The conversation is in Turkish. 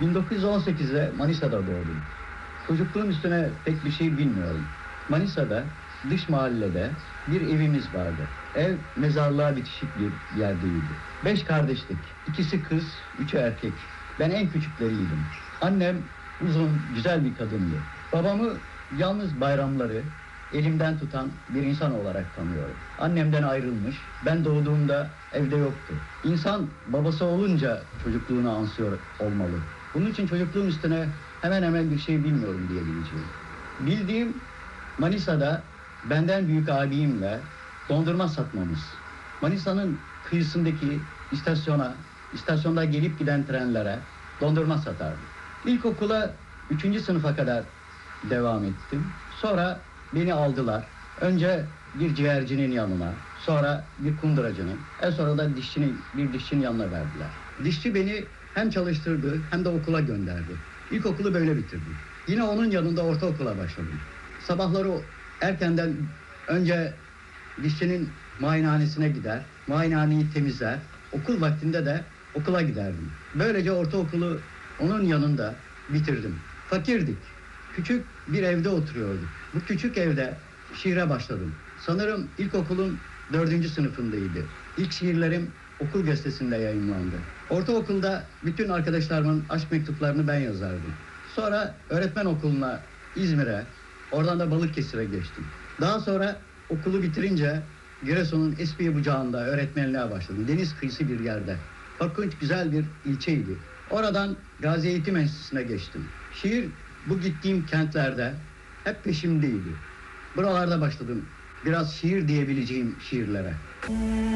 1918'de Manisa'da doğdum. Çocukluğum üstüne pek bir şey bilmiyorum. Manisa'da, dış mahallede bir evimiz vardı. Ev mezarlığa bitişik bir yerdeydi. 5 kardeştik. 2'si kız, 3'ü erkek. Ben en küçükleriydim. Annem uzun, güzel bir kadındı. Babamı yalnız bayramları elimden tutan bir insan olarak tanıyorum. Annemden ayrılmış, ben doğduğumda evde yoktu. İnsan babası olunca çocukluğunu ansıyor olmalı. Bunun için çocukluğum üstüne hemen hemen bir şey bilmiyorum diyebileceğim. Bildiğim Manisa'da benden büyük abimle dondurma satmamız. Manisa'nın kıyısındaki istasyonda gelip giden trenlere dondurma satardı. İlkokula 3. sınıfa kadar devam ettim. Sonra beni aldılar. Önce bir ciğercinin yanına, sonra bir kunduracının, sonra da bir dişçinin yanına verdiler. Dişçi beni hem çalıştırdı hem de okula gönderdi. İlkokulu böyle bitirdim. Yine onun yanında ortaokula başladım. Sabahları erkenden önce dişçinin muayenehanesine gider, muayenehaneyi temizler, okul vaktinde de okula giderdim. Böylece ortaokulu onun yanında bitirdim. Fakirdik. Küçük bir evde oturuyorduk. Bu küçük evde şiire başladım. Sanırım ilkokulun 4. sınıfındaydı. İlk şiirlerim okul gazetesinde yayınlandı. Ortaokulda bütün arkadaşlarımın aşk mektuplarını ben yazardım. Sonra öğretmen okuluna İzmir'e, oradan da Balıkesir'e geçtim. Daha sonra okulu bitirince Giresun'un Espiye Bucağı'nda öğretmenliğe başladım. Deniz kıyısı bir yerde. Korkunç güzel bir ilçeydi. Oradan Gazi Eğitim Enstitüsü'ne geçtim. Şiir bu gittiğim kentlerde hep peşimdeydi. Buralarda başladım biraz şiir diyebileceğim şiirlere.